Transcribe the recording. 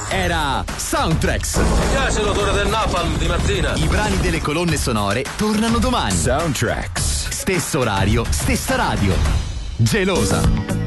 era Soundtracks. Mi piace l'odore del napalm di Martina. I brani delle colonne sonore tornano domani. Soundtracks. Stesso orario, stessa radio. Gelosa.